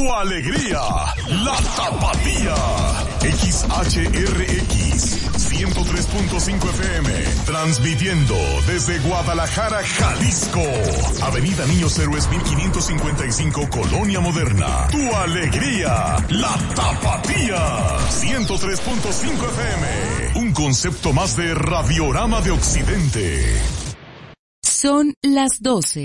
tu alegría, la Tapatía. XHRX 103.5 FM, transmitiendo desde Guadalajara, Jalisco. Avenida Niños Héroes 1555, Colonia Moderna. Tu alegría, la Tapatía. 103.5 FM, un concepto más de Radiorama de Occidente. Son las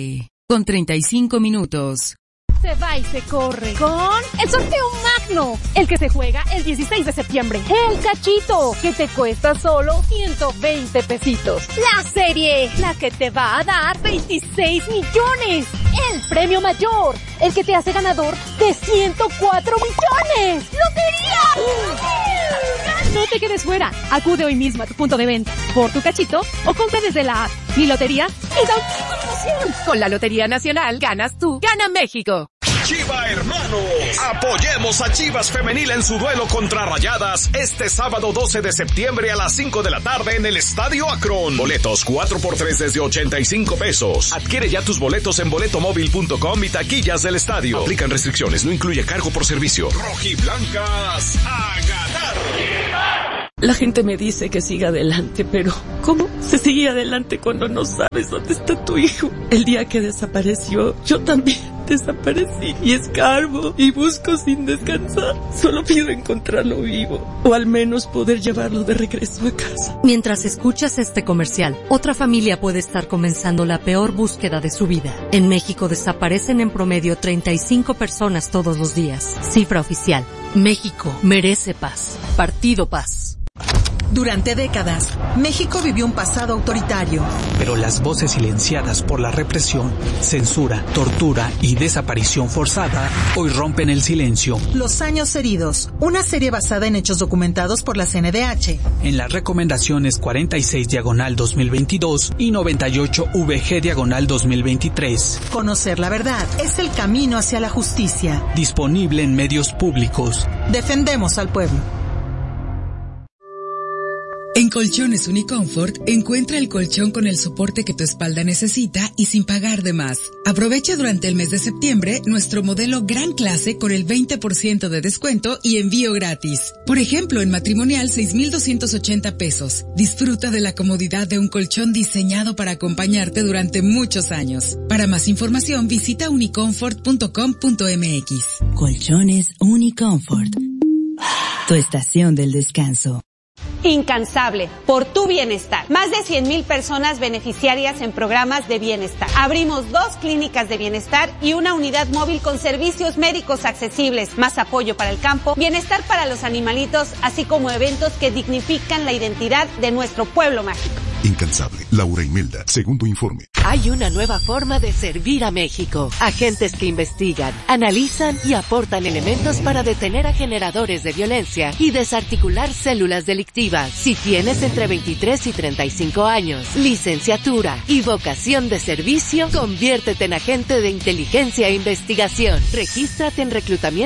12:35. Se va y se corre con el sorteo magno, el que se juega el 16 de septiembre. El cachito, que te cuesta solo 120 pesitos. La serie, la que te va a dar 26 millones. El premio mayor, el que te hace ganador de 104 millones. ¡Lotería! No te quedes fuera. Acude hoy mismo a tu punto de venta por tu cachito o compra desde la app Mi Lotería y da un emoción. Con la Lotería Nacional ganas tú, gana México. Chiva Hermanos, apoyemos a Chivas Femenil en su duelo contra Rayadas este sábado 12 de septiembre a las 5 de la tarde en el Estadio Akron. Boletos 4x3 desde 85 pesos. Adquiere ya tus boletos en boletomóvil.com y taquillas del estadio. Aplican restricciones, no incluye cargo por servicio. Rojiblancas a ganar. La gente me dice que siga adelante, pero ¿cómo se sigue adelante cuando no sabes dónde está tu hijo? El día que desapareció, yo también desaparecí y escarbo y busco sin descansar. Solo pido encontrarlo vivo o al menos poder llevarlo de regreso a casa. Mientras escuchas este comercial, otra familia puede estar comenzando la peor búsqueda de su vida. En México desaparecen en promedio 35 personas todos los días. Cifra oficial. México merece paz. Partido Paz. Durante décadas, México vivió un pasado autoritario. Pero las voces silenciadas por la represión, censura, tortura y desaparición forzada hoy rompen el silencio. Los años heridos, una serie basada en hechos documentados por la CNDH. En las recomendaciones 46/2022 y 98/VG/2023. Conocer la verdad es el camino hacia la justicia. Disponible en medios públicos. Defendemos al pueblo. En Colchones Unicomfort, encuentra el colchón con el soporte que tu espalda necesita y sin pagar de más. Aprovecha durante el mes de septiembre nuestro modelo Gran Clase con el 20% de descuento y envío gratis. Por ejemplo, en matrimonial 6,280 pesos. Disfruta de la comodidad de un colchón diseñado para acompañarte durante muchos años. Para más información, visita unicomfort.com.mx. Colchones Unicomfort. Tu estación del descanso. Incansable, por tu bienestar. Más de 100,000 personas beneficiarias en programas de bienestar. Abrimos 2 clínicas de bienestar y una unidad móvil con servicios médicos accesibles, más apoyo para el campo, bienestar para los animalitos, así como eventos que dignifican la identidad de nuestro pueblo mágico. Incansable. Laura Imelda, segundo informe. Hay una nueva forma de servir a México. Agentes que investigan, analizan y aportan elementos para detener a generadores de violencia y desarticular células delictivas. Si tienes entre 23 y 35 años, licenciatura y vocación de servicio, conviértete en agente de inteligencia e investigación. Regístrate en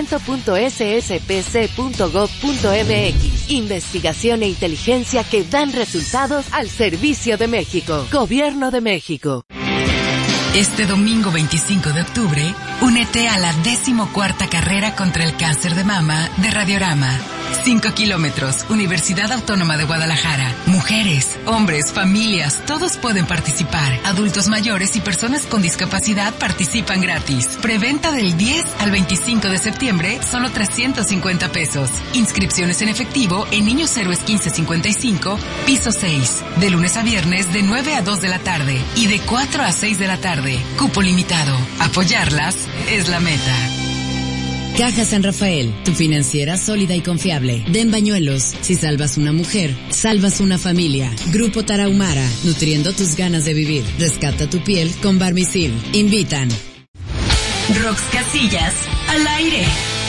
reclutamiento.sspc.gov.mx. Investigación e inteligencia que dan resultados al servicio de México. Gobierno de México. Este domingo 25 de octubre, únete a la 14ª carrera contra el cáncer de mama de Radiorama. 5 kilómetros, Universidad Autónoma de Guadalajara. Mujeres, hombres, familias, todos pueden participar. Adultos mayores y personas con discapacidad participan gratis. Preventa del 10 al 25 de septiembre, solo 350 pesos. Inscripciones en efectivo en Niños Héroes 1555, piso 6. De lunes a viernes de 9 a 2 de la tarde y de 4 a 6 de la tarde. Cupo limitado. Apoyarlas es la meta. Caja San Rafael, tu financiera sólida y confiable. Den Bañuelos, si salvas una mujer, salvas una familia. Grupo Tarahumara, nutriendo tus ganas de vivir. Rescata tu piel con Barmisil. Invitan. Rox Casillas, al aire.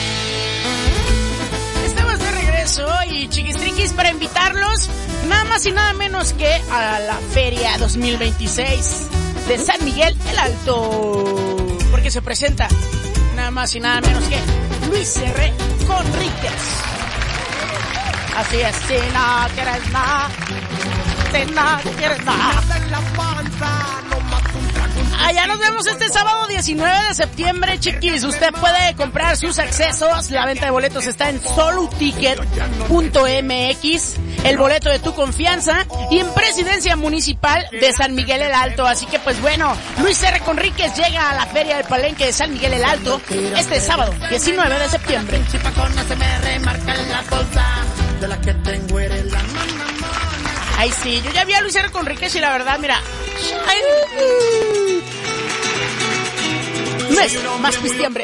Estamos de regreso y chiquistriquis para invitarlos nada más y nada menos que a la Feria 2026 de San Miguel el Alto. Porque se presenta nada más y nada menos que Luis R. Conríquez. Así es, si no quieres nada, si no quieres nada. Allá nos vemos este sábado 19 de septiembre, chiquis. Usted puede comprar sus accesos. La venta de boletos está en soluticket.mx, el boleto de tu confianza, y en Presidencia Municipal de San Miguel el Alto. Así que pues bueno, Luis R. Conríquez llega a la Feria del Palenque de San Miguel el Alto este sábado 19 de septiembre. Ay, sí, yo ya vi a Luis R. Conríquez y la verdad, mira. Mes más pistiembre.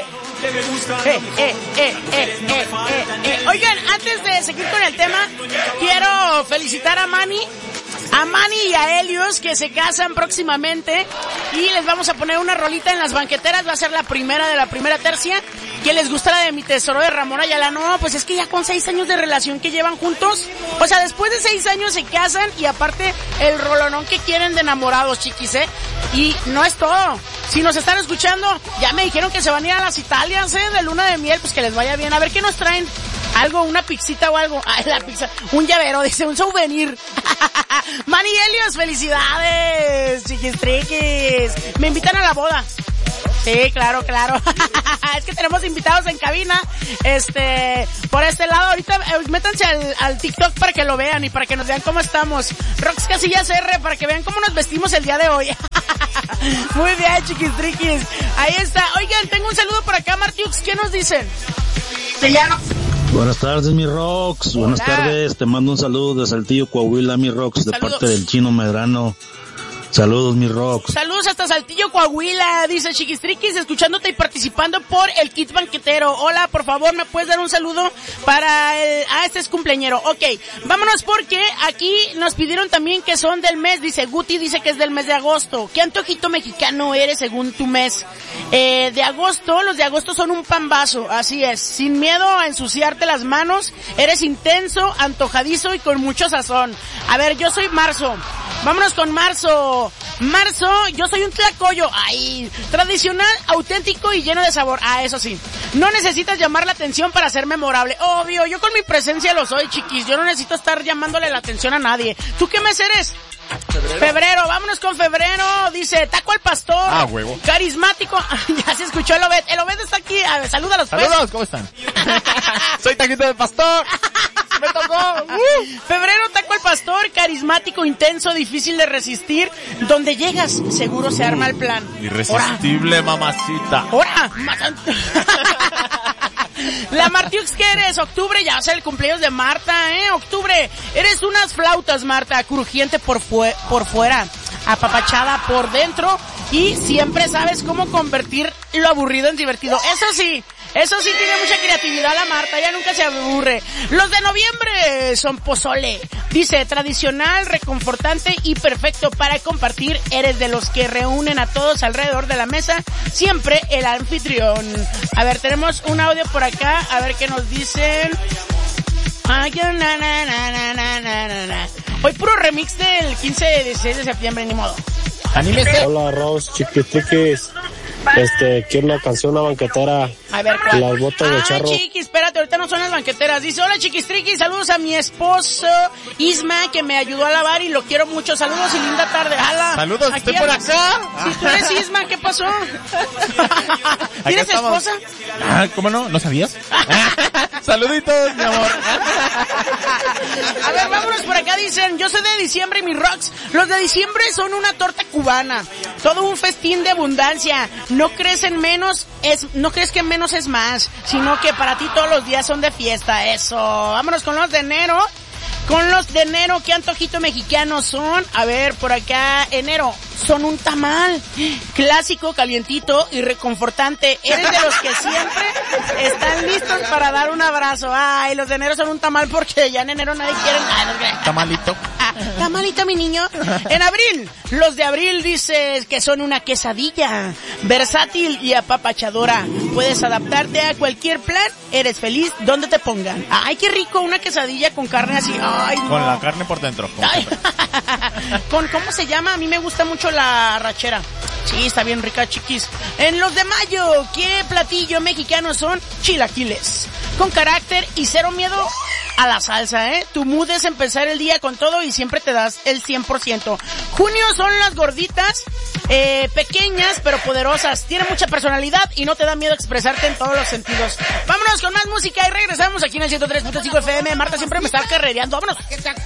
Oigan, antes de seguir con el tema, quiero felicitar a Manny y a Helios, que se casan próximamente, y les vamos a poner una rolita en las banqueteras. Va a ser la primera de la primera tercia. ¿Quién les gusta la de Mi Tesoro de Ramón Ayala? No, pues es que ya con 6 años de relación que llevan juntos, o sea, después de 6 años se casan, y aparte el rolonón que quieren de enamorados, chiquis, y no es todo. Si nos están escuchando, ya me dijeron que se van a ir a las Italias, de luna de miel, pues que les vaya bien. A ver qué nos traen. Algo, una pizzita o algo. Ay, la pizza. Un llavero, dice, un souvenir. Manny Helios, felicidades, chiquistriquis. Me invitan a la boda. Sí, claro. Es que tenemos invitados en cabina. Por este lado, ahorita métanse al TikTok para que lo vean y para que nos vean cómo estamos. Rox Casillas R, para que vean cómo nos vestimos el día de hoy. Muy bien, chiquistriquis. Ahí está. Oigan, tengo un saludo por acá, Martiux. ¿Qué nos dicen? Buenas tardes, mi Rox. Hola. Buenas tardes. Te mando un saludo de Saltillo, Coahuila, mi Rox, de parte del Chino Medrano. Saludos, mi Rox. Saludos hasta Saltillo, Coahuila, dice Chiquistriquis, escuchándote y participando por el kit banquetero. Hola, por favor, ¿me puedes dar un saludo para el... este es cumpleañero. Ok, vámonos porque aquí nos pidieron también que son del mes, dice Guti, dice que es del mes de agosto. ¿Qué antojito mexicano eres según tu mes? De agosto, los de agosto son un pambazo, así es, sin miedo a ensuciarte las manos, eres intenso, antojadizo y con mucho sazón. A ver, yo soy marzo. Vámonos con marzo. Marzo, yo soy un tlacoyo. Ay, tradicional, auténtico y lleno de sabor. Eso sí. No necesitas llamar la atención para ser memorable. Obvio, yo con mi presencia lo soy, chiquis. Yo no necesito estar llamándole la atención a nadie. ¿Tú qué mes eres? Febrero, vámonos con febrero. Dice, taco al pastor. Huevo. Carismático. Ya se escuchó el Obed. El Obed está aquí. A ver, salúdalos pues. Saludos, ¿cómo están? Soy taquito del pastor. Me tocó. Febrero, taco al pastor, carismático, intenso, difícil de resistir. Donde llegas, seguro se arma el plan. Irresistible, mamacita. ¡Hora! La Martiux, ¿qué eres? Octubre, ya va a ser el cumpleaños de Marta, Octubre. Eres unas flautas, Marta, crujiente por fuera, apapachada por dentro, y siempre sabes cómo convertir lo aburrido en divertido. Eso sí tiene mucha creatividad la Marta, ella nunca se aburre. Los de noviembre son pozole. Dice, tradicional, reconfortante y perfecto para compartir. Eres de los que reúnen a todos alrededor de la mesa. Siempre el anfitrión. A ver, tenemos un audio por acá. A ver qué nos dicen. Hoy puro remix del 15 de 16 de septiembre, ni modo. Anímese. Hola, Rose, chiquitriquis. Quiero una canción, una banquetera. A ver, ¿cuál? Las botas de charro. Chiqui, espérate, ahorita no son las banqueteras. Dice, hola, Chiquistriqui, saludos a mi esposo Isma, que me ayudó a lavar y lo quiero mucho. Saludos y linda tarde. ¡Hala! Saludos, aquí estoy por acá. Si tú eres Isma, ¿qué pasó? ¿Tienes esposa? ¿Cómo no? ¿No sabías? Saluditos, mi amor. A ver, vámonos por acá, dicen, yo soy de diciembre y mis rocks. Los de diciembre son una torta cubana. Todo un festín de abundancia. No crees que menos es más, sino que para ti todos los días son de fiesta. Eso. Vámonos con los de enero. ¿Qué antojito mexicano son? A ver, por acá, enero. Son un tamal. Clásico, calientito y reconfortante. Eres de los que siempre están listos para dar un abrazo. Ay, los de enero son un tamal porque ya en enero nadie quiere nada. Tamalito. Tamalito, mi niño. En abril, los de abril dices que son una quesadilla. Versátil y apapachadora. Puedes adaptarte a cualquier plan. Eres feliz donde te pongan. Ay, qué rico, una quesadilla con carne así. Ay, no. Con la carne por dentro. ¿Cómo se llama? A mí me gusta mucho la arrachera. Sí, está bien rica, chiquis. En los de mayo, ¿qué platillo mexicano son? Chilaquiles. Con carácter y cero miedo a la salsa, Tu mood es empezar el día con todo y siempre te das el 100%. Junio son las gorditas. pequeñas pero poderosas. Tiene mucha personalidad y no te da miedo expresarte en todos los sentidos. Vámonos con más música y regresamos aquí en el 103.5 FM. Marta siempre me está carrereando. Vámonos.